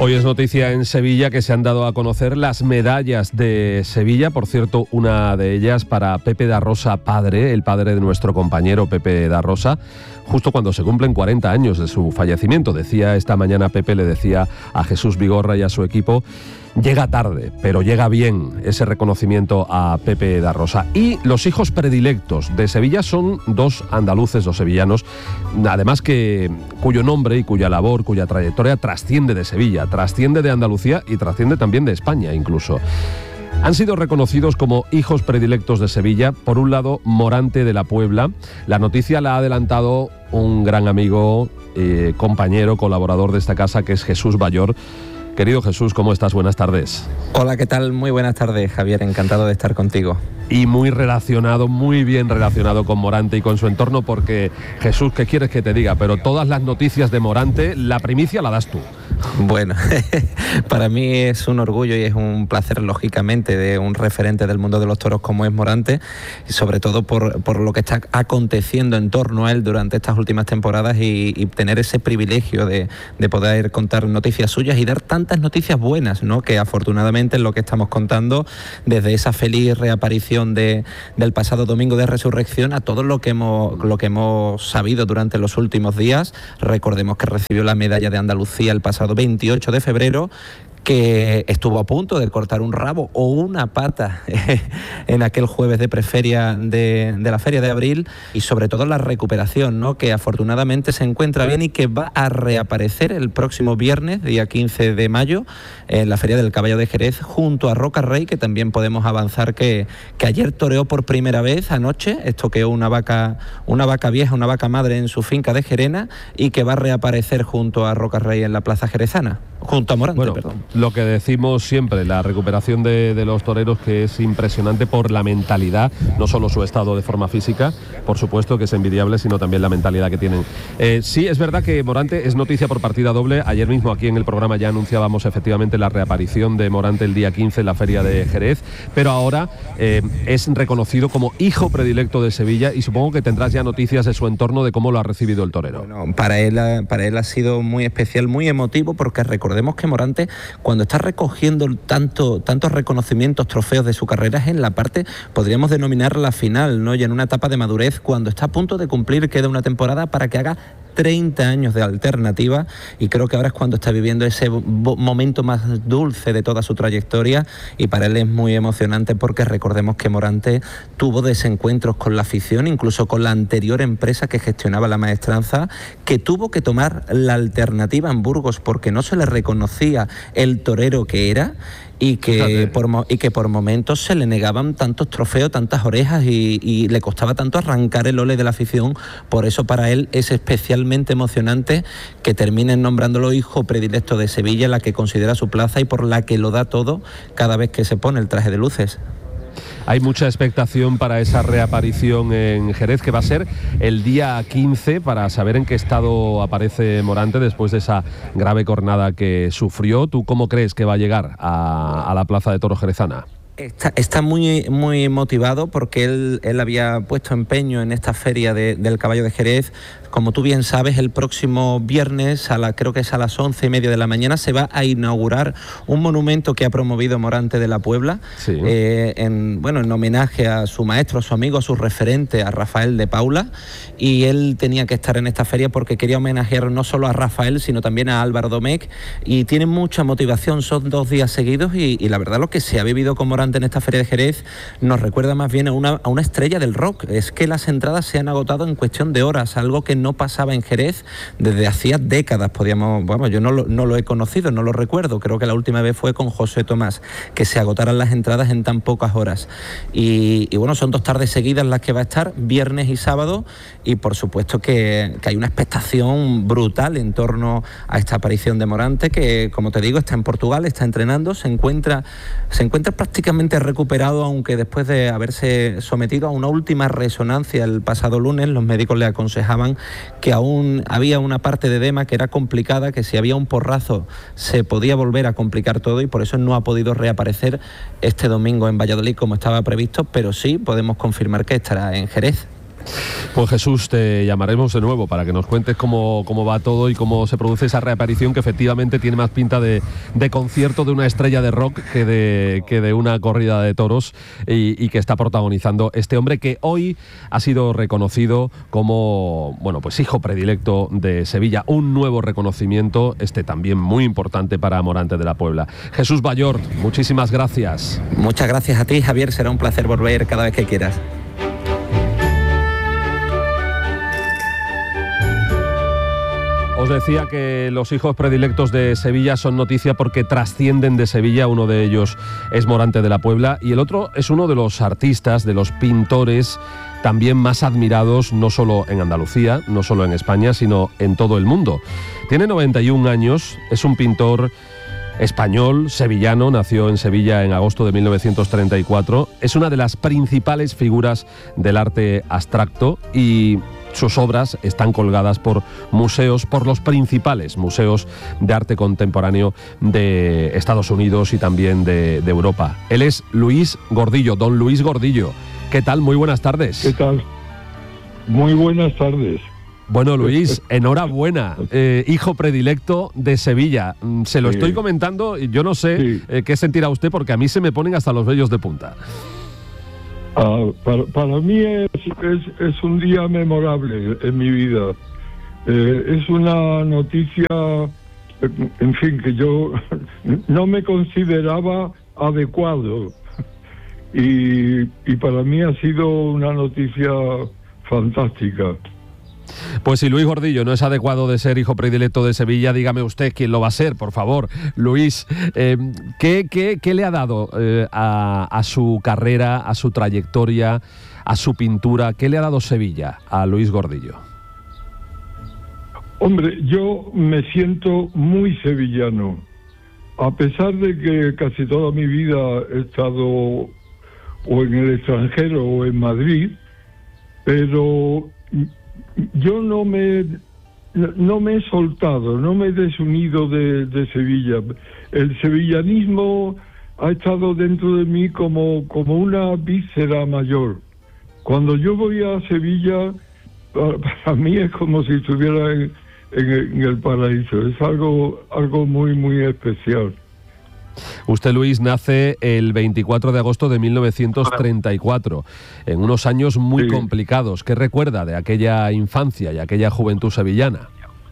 Hoy es noticia en Sevilla que se han dado a conocer las medallas de Sevilla. Por cierto, una de ellas para Pepe da Rosa padre, el padre de nuestro compañero Pepe da Rosa, justo cuando se cumplen 40 años de su fallecimiento. Decía esta mañana Pepe, le decía a Jesús Vigorra y a su equipo: llega tarde, pero llega bien ese reconocimiento a Pepe da Rosa. Y los hijos predilectos de Sevilla son dos andaluces, dos sevillanos, además cuyo nombre y cuya labor, cuya trayectoria trasciende de Sevilla, trasciende de Andalucía y trasciende también de España incluso. Han sido reconocidos como hijos predilectos de Sevilla. Por un lado, Morante de la Puebla. La noticia la ha adelantado un gran amigo, compañero, colaborador de esta casa, que es Jesús Ballor. Querido Jesús, ¿cómo estás? Buenas tardes. Hola, ¿qué tal? Muy buenas tardes, Javier. Encantado de estar contigo. Y muy bien relacionado con Morante y con su entorno, porque, Jesús, ¿qué quieres que te diga? Pero todas las noticias de Morante, la primicia la das tú. Bueno, para mí es un orgullo y es un placer, lógicamente, de un referente del mundo de los toros como es Morante, y sobre todo por lo que está aconteciendo en torno a él durante estas últimas temporadas y tener ese privilegio de poder contar noticias suyas y dar tantas noticias buenas, ¿no? Que afortunadamente es lo que estamos contando, desde esa feliz reaparición del pasado domingo de Resurrección a todo lo que hemos sabido durante los últimos días. Recordemos que recibió la medalla de Andalucía el pasado 28 de febrero, que estuvo a punto de cortar un rabo o una pata en aquel jueves de preferia de la Feria de Abril, y sobre todo la recuperación, ¿no? Que afortunadamente se encuentra bien y que va a reaparecer el próximo viernes, día 15 de mayo, en la Feria del Caballo de Jerez, junto a Roca Rey, que también podemos avanzar que ayer toreó por primera vez anoche, estoqueó una vaca vieja, una vaca madre en su finca de Jerena, y que va a reaparecer junto a Roca Rey en la Plaza Jerezana, junto a Morante, perdón. Lo que decimos siempre, la recuperación de los toreros, que es impresionante por la mentalidad, no solo su estado de forma física, por supuesto que es envidiable, sino también la mentalidad que tienen. Sí, es verdad que Morante es noticia por partida doble. Ayer mismo aquí en el programa ya anunciábamos efectivamente la reaparición de Morante el día 15 en la Feria de Jerez, pero ahora es reconocido como hijo predilecto de Sevilla, y supongo que tendrás ya noticias de su entorno, de cómo lo ha recibido el torero. Bueno, para él ha sido muy especial, muy emotivo, porque recordemos que Morante, cuando está recogiendo tantos reconocimientos, trofeos de su carrera, es en la parte, podríamos denominar la final, ¿no? Y en una etapa de madurez, cuando está a punto de cumplir, queda una temporada para que haga 30 años de alternativa, y creo que ahora es cuando está viviendo ese momento más dulce de toda su trayectoria, y para él es muy emocionante, porque recordemos que Morante tuvo desencuentros con la afición, incluso con la anterior empresa que gestionaba la maestranza, que tuvo que tomar la alternativa en Burgos porque no se le reconocía el torero que era, y que por momentos se le negaban tantos trofeos, tantas orejas, y le costaba tanto arrancar el ole de la afición. Por eso para él es especialmente emocionante que terminen nombrándolo hijo predilecto de Sevilla, la que considera su plaza y por la que lo da todo cada vez que se pone el traje de luces. Hay mucha expectación para esa reaparición en Jerez, que va a ser el día 15, para saber en qué estado aparece Morante después de esa grave cornada que sufrió. ¿Tú cómo crees que va a llegar a la Plaza de Toros jerezana? Está muy motivado, porque él había puesto empeño en esta feria del Caballo de Jerez. Como tú bien sabes, el próximo viernes, creo que es a las 11:30 de la mañana, se va a inaugurar un monumento que ha promovido Morante de la Puebla, sí. en homenaje a su maestro, a su amigo, a su referente, a Rafael de Paula, y él tenía que estar en esta feria porque quería homenajear no solo a Rafael, sino también a Álvaro Domecq, y tiene mucha motivación. Son 2 días seguidos, y la verdad lo que se ha vivido con Morante en esta feria de Jerez nos recuerda más bien a una estrella del rock. Es que las entradas se han agotado en cuestión de horas, algo que no pasaba en Jerez desde hacía décadas. Yo no lo he conocido, no lo recuerdo. Creo que la última vez fue con José Tomás, que se agotaran las entradas en tan pocas horas. Y bueno, son 2 tardes seguidas las que va a estar, viernes y sábado, y por supuesto que hay una expectación brutal en torno a esta aparición de Morante, que, como te digo, está en Portugal, está entrenando, se encuentra prácticamente recuperado, aunque después de haberse sometido a una última resonancia el pasado lunes, los médicos le aconsejaban que aún había una parte de edema que era complicada, que si había un porrazo se podía volver a complicar todo, y por eso no ha podido reaparecer este domingo en Valladolid como estaba previsto, pero sí podemos confirmar que estará en Jerez. Pues Jesús, te llamaremos de nuevo para que nos cuentes cómo va todo y cómo se produce esa reaparición, que efectivamente tiene más pinta de concierto de una estrella de rock que de una corrida de toros, y que está protagonizando este hombre que hoy ha sido reconocido como, bueno, pues hijo predilecto de Sevilla. Un nuevo reconocimiento, también muy importante para Morante de la Puebla. Jesús Ballort, muchísimas gracias. Muchas gracias a ti, Javier. Será un placer volver cada vez que quieras. Os decía que los hijos predilectos de Sevilla son noticia porque trascienden de Sevilla. Uno de ellos es Morante de la Puebla y el otro es uno de los artistas, de los pintores también más admirados, no solo en Andalucía, no solo en España, sino en todo el mundo. Tiene 91 años, es un pintor español, sevillano, nació en Sevilla en agosto de 1934. Es una de las principales figuras del arte abstracto y sus obras están colgadas por museos, por los principales museos de arte contemporáneo de Estados Unidos y también de Europa. Él es Luis Gordillo, don Luis Gordillo. ¿Qué tal? Muy buenas tardes. ¿Qué tal? Muy buenas tardes. Bueno, Luis, enhorabuena, hijo predilecto de Sevilla. Se lo estoy comentando y yo no sé qué sentirá usted, porque a mí se me ponen hasta los vellos de punta. Para mí es un día memorable en mi vida. Es una noticia, en fin, que yo no me consideraba adecuado. Y para mí ha sido una noticia fantástica. Pues si Luis Gordillo no es adecuado de ser hijo predilecto de Sevilla, dígame usted quién lo va a ser, por favor. Luis, ¿qué le ha dado a su carrera, a su trayectoria, a su pintura? ¿Qué le ha dado Sevilla a Luis Gordillo? Hombre, yo me siento muy sevillano. A pesar de que casi toda mi vida he estado o en el extranjero o en Madrid, pero yo no me he soltado, no me he desunido de Sevilla. El sevillanismo ha estado dentro de mí como una víscera mayor. Cuando yo voy a Sevilla, para mí es como si estuviera en el paraíso. Es algo muy, muy especial. Usted, Luis, nace el 24 de agosto de 1934, en unos años muy complicados. ¿Qué recuerda de aquella infancia y aquella juventud sevillana?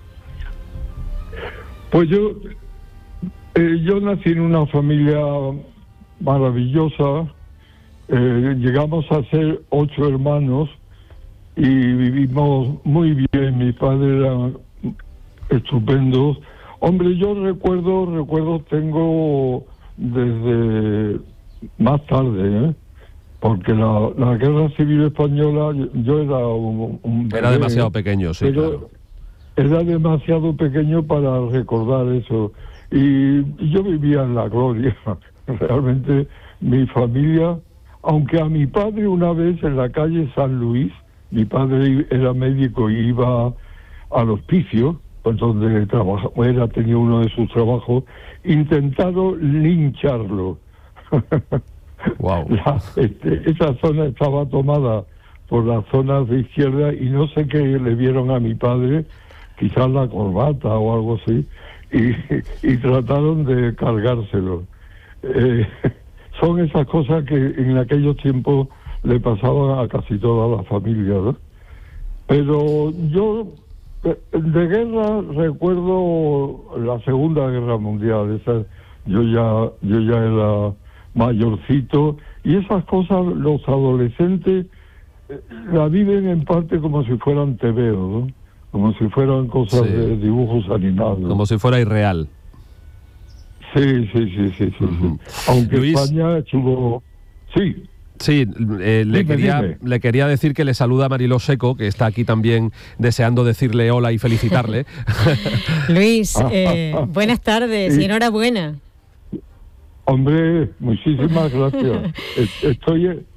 Pues yo nací en una familia maravillosa. Llegamos a ser 8 hermanos y vivimos muy bien. Mi padre era estupendo. Hombre, yo recuerdos tengo desde más tarde, porque la Guerra Civil Española, yo era un bebé, era demasiado pequeño, sí, pero claro. Era demasiado pequeño para recordar eso. Y yo vivía en la gloria. Realmente mi familia, aunque a mi padre una vez en la calle San Luis, mi padre era médico y iba al hospicio, donde tenía uno de sus trabajos, intentaron lincharlo. Wow. Esa zona estaba tomada por las zonas de izquierda y no sé qué le vieron a mi padre, quizás la corbata o algo así, y trataron de cargárselo. Son esas cosas que en aquellos tiempos le pasaban a casi toda la familia, ¿no? Pero yo de guerra recuerdo la Segunda Guerra Mundial. Yo ya era mayorcito y esas cosas los adolescentes la viven en parte como si fueran tebeos, ¿no? Como si fueran cosas de dibujos animados, como si fuera irreal. Sí. Aunque Luis, España estuvo... Sí, le quería decir que le saluda Mariló Seco, que está aquí también deseando decirle hola y felicitarle. Luis, buenas tardes y enhorabuena. Hombre, muchísimas gracias.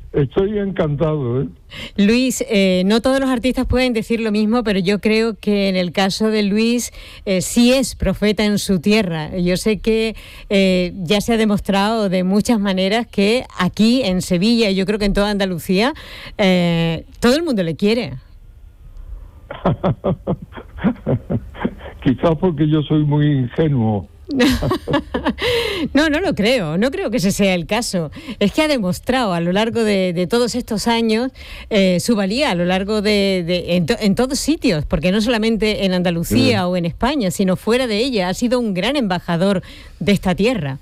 Estoy encantado, ¿eh? Luis, no todos los artistas pueden decir lo mismo, pero yo creo que en el caso de Luis sí es profeta en su tierra. Yo sé que ya se ha demostrado de muchas maneras que aquí en Sevilla, y yo creo que en toda Andalucía, todo el mundo le quiere. Quizás porque yo soy muy ingenuo. No lo creo. No creo que ese sea el caso. Es que ha demostrado a lo largo de todos estos años su valía a lo largo en todos sitios, porque no solamente en Andalucía o en España, sino fuera de ella. Ha sido un gran embajador de esta tierra.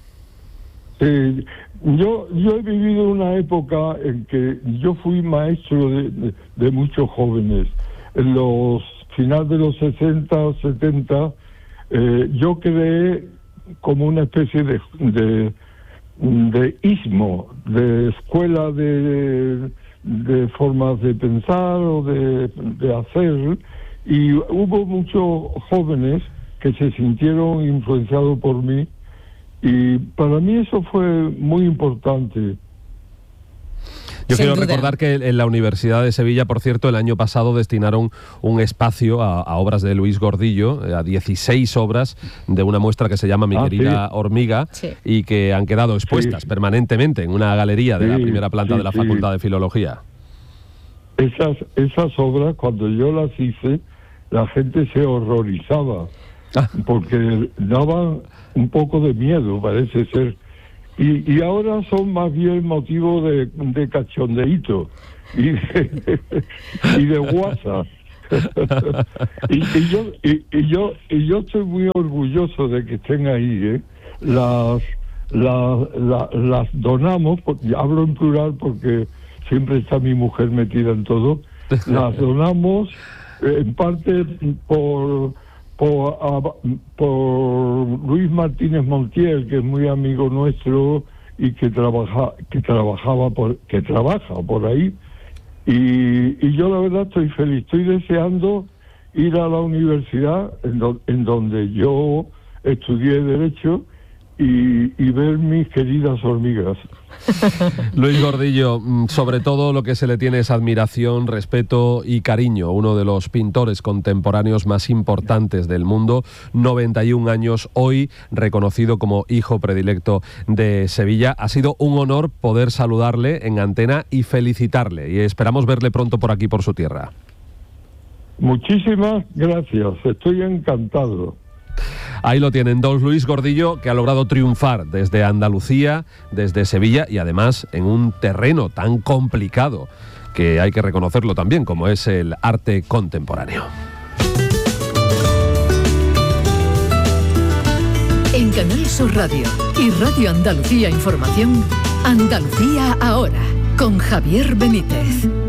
Yo he vivido una época en que yo fui maestro de muchos jóvenes. En los finales de los 60, 70, yo creé como una especie de istmo, de escuela de formas de pensar o de hacer, y hubo muchos jóvenes que se sintieron influenciados por mí, y para mí eso fue muy importante. Yo quiero recordar que en la Universidad de Sevilla, por cierto, el año pasado destinaron un espacio a obras de Luis Gordillo, a 16 obras de una muestra que se llama Mi querida hormiga, y que han quedado expuestas permanentemente en una galería de la primera planta de la Facultad de Filología. Esas obras, cuando yo las hice, la gente se horrorizaba, porque daban un poco de miedo, parece ser. Y ahora son más bien motivo de cachondeíto y de WhatsApp. y yo estoy muy orgulloso de que estén ahí, ¿eh? Las donamos, hablo en plural porque siempre está mi mujer metida en todo. Las donamos en parte por Luis Martínez Montiel, que es muy amigo nuestro y que trabaja por ahí, y yo la verdad estoy feliz, estoy deseando ir a la universidad en donde yo estudié Derecho y ver mis queridas hormigas. Luis Gordillo, sobre todo lo que se le tiene es admiración, respeto y cariño, uno de los pintores contemporáneos más importantes del mundo, 91 años hoy, reconocido como hijo predilecto de Sevilla. Ha sido un honor poder saludarle en antena y felicitarle, y esperamos verle pronto por aquí, por su tierra. Muchísimas gracias, estoy encantado. Ahí lo tienen, don Luis Gordillo, que ha logrado triunfar desde Andalucía, desde Sevilla, y además en un terreno tan complicado, que hay que reconocerlo también, como es el arte contemporáneo. En Canal Sur Radio y Radio Andalucía Información, Andalucía Ahora, con Javier Benítez.